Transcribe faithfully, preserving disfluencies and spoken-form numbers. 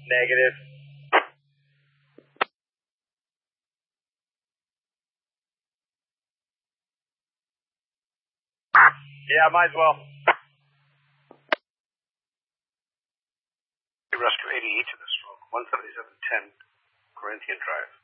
Negative. Yeah, might as well. Rescue eighty-eight to the stroke, one seventy-seven ten, Corinthian Drive.